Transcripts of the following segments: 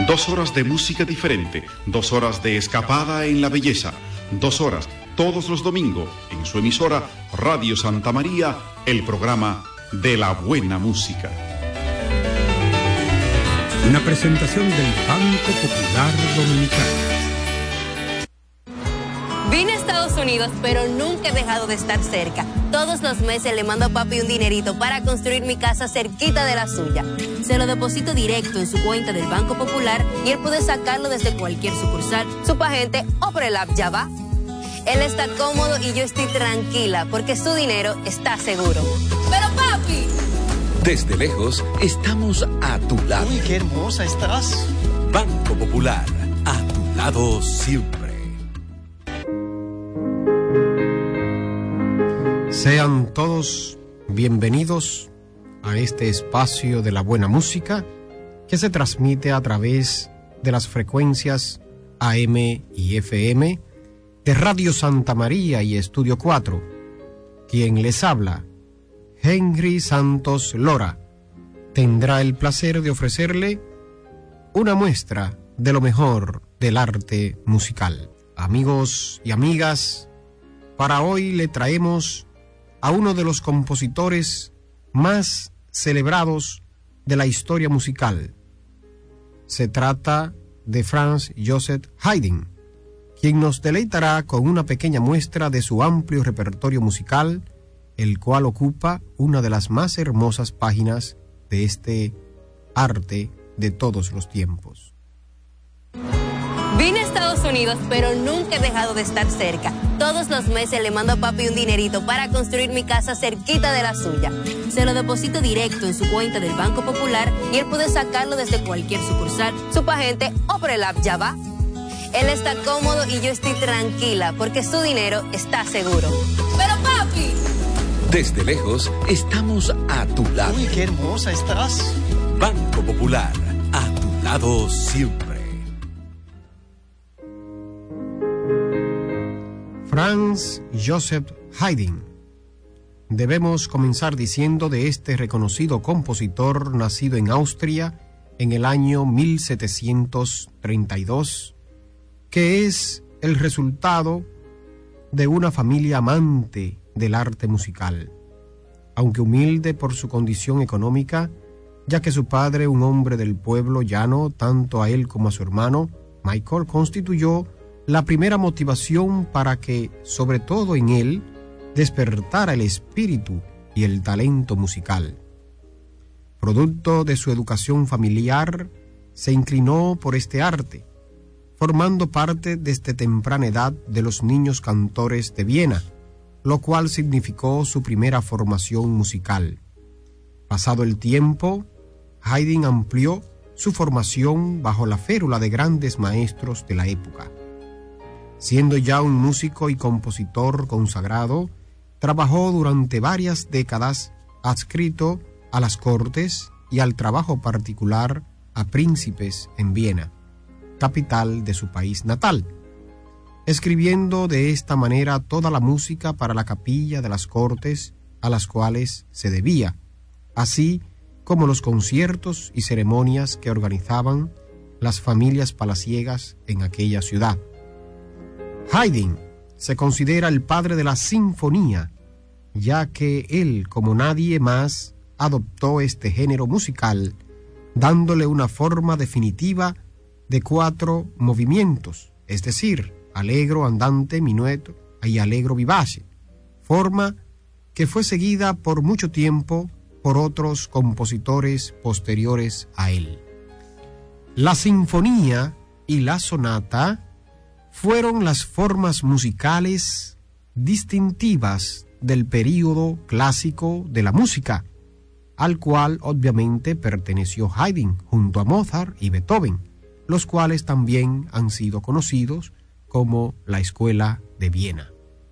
2 horas de música diferente, 2 horas de escapada en la belleza, 2 horas todos los domingos en su emisora Radio Santa María, el programa de la buena música. Una presentación del Banco Popular Dominicano. Vine a Estados Unidos, pero nunca he dejado de estar cerca. Todos los meses le mando a papi un dinerito para construir mi casa cerquita de la suya. Se lo deposito directo en su cuenta del Banco Popular y él puede sacarlo desde cualquier sucursal, Superagente o por el app Ya Va. Él está cómodo y yo estoy tranquila porque su dinero está seguro. ¡Pero papi! Desde lejos estamos a tu lado. ¡Uy, qué hermosa estás! Banco Popular, a tu lado siempre. Sean todos bienvenidos a este espacio de la buena música que se transmite a través de las frecuencias AM y FM de Radio Santa María y Estudio 4. Quien les habla, Henry Santos Lora, tendrá el placer de ofrecerle una muestra de lo mejor del arte musical. Amigos y amigas, para hoy le traemos a uno de los compositores más celebrados de la historia musical. Se trata de Franz Joseph Haydn, quien nos deleitará con una pequeña muestra de su amplio repertorio musical, el cual ocupa una de las más hermosas páginas de este arte de todos los tiempos. Vine a Estados Unidos, pero nunca he dejado de estar cerca. Todos los meses le mando a papi un dinerito para construir mi casa cerquita de la suya. Se lo deposito directo en su cuenta del Banco Popular y él puede sacarlo desde cualquier sucursal, Superagente o por el app Ya Va. Él está cómodo y yo estoy tranquila porque su dinero está seguro. ¡Pero papi! Desde lejos estamos a tu lado. ¡Uy, qué hermosa estás! Banco Popular, a tu lado siempre. Franz Joseph Haydn. Debemos comenzar diciendo de este reconocido compositor nacido en Austria en el año 1732, que es el resultado de una familia amante del arte musical. Aunque humilde por su condición económica, ya que su padre, un hombre del pueblo llano, tanto a él como a su hermano, Michael, constituyó la primera motivación para que, sobre todo en él, despertara el espíritu y el talento musical. Producto de su educación familiar, se inclinó por este arte, formando parte desde temprana edad de los niños cantores de Viena, lo cual significó su primera formación musical. Pasado el tiempo, Haydn amplió su formación bajo la férula de grandes maestros de la época. Siendo ya un músico y compositor consagrado, trabajó durante varias décadas adscrito a las cortes y al trabajo particular a príncipes en Viena, capital de su país natal, escribiendo de esta manera toda la música para la capilla de las cortes a las cuales se debía, así como los conciertos y ceremonias que organizaban las familias palaciegas en aquella ciudad. Haydn se considera el padre de la sinfonía, ya que él, como nadie más, adoptó este género musical, dándole una forma definitiva de 4 movimientos, es decir, allegro, andante, minueto y allegro vivace, forma que fue seguida por mucho tiempo por otros compositores posteriores a él. La sinfonía y la sonata fueron las formas musicales distintivas del período clásico de la música, al cual obviamente perteneció Haydn junto a Mozart y Beethoven, los cuales también han sido conocidos como la Escuela de Viena.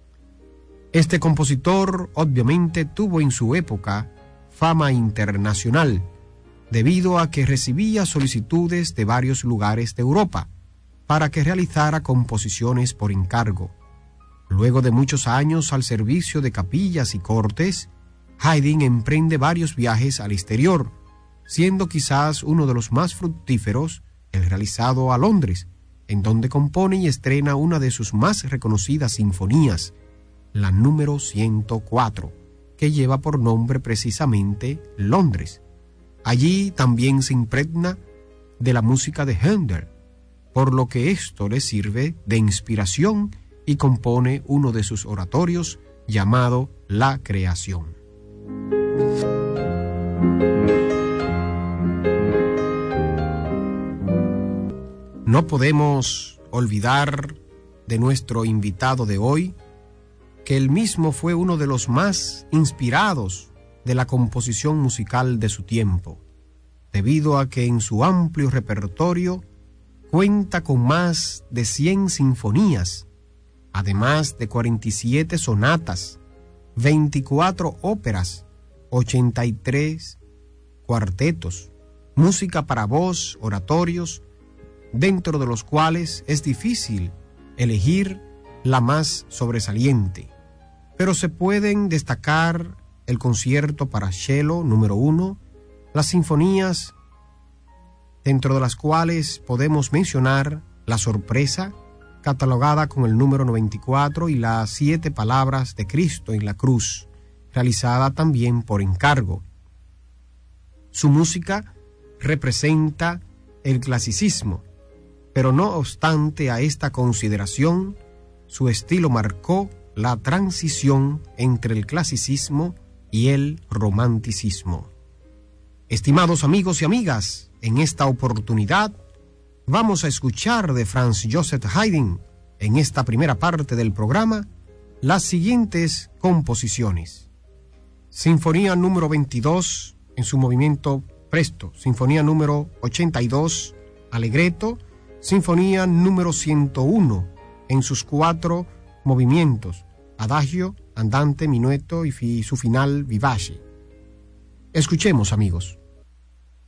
Este compositor obviamente tuvo en su época fama internacional, debido a que recibía solicitudes de varios lugares de Europa para que realizara composiciones por encargo. Luego de muchos años al servicio de capillas y cortes, Haydn emprende varios viajes al exterior, siendo quizás uno de los más fructíferos el realizado a Londres, en donde compone y estrena una de sus más reconocidas sinfonías, la número 104, que lleva por nombre precisamente Londres. Allí también se impregna de la música de Händel, por lo que esto le sirve de inspiración y compone uno de sus oratorios llamado La Creación. No podemos olvidar de nuestro invitado de hoy, que él mismo fue uno de los más inspirados de la composición musical de su tiempo, debido a que en su amplio repertorio cuenta con más de 100 sinfonías, además de 47 sonatas, 24 óperas, 83 cuartetos, música para voz, oratorios, dentro de los cuales es difícil elegir la más sobresaliente, pero se pueden destacar el concierto para cello número 1, las sinfonías, dentro de las cuales podemos mencionar La Sorpresa, catalogada con el número 94, y las 7 palabras de Cristo en la cruz, realizada también por encargo. Su música representa el clasicismo, pero no obstante a esta consideración, su estilo marcó la transición entre el clasicismo y el romanticismo. Estimados amigos y amigas, en esta oportunidad vamos a escuchar de Franz Joseph Haydn, en esta primera parte del programa, las siguientes composiciones: Sinfonía número 22 en su movimiento presto, Sinfonía número 82 allegretto, Sinfonía número 101 en sus 4 movimientos, adagio, andante, minueto y su final vivace. Escuchemos, amigos.